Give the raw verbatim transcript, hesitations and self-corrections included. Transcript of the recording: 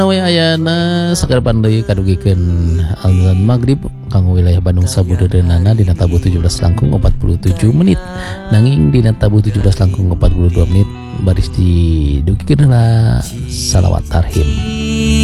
we ayana sakedepan deui kadugikeun azan magrib kanggo wilayah Bandung sabudeureunnana dina tabuh tujuh belas langkung empat puluh tujuh menit nanging dina tabuh tujuh belas langkung empat puluh dua menit baris didugikeun heula salawat tarhim.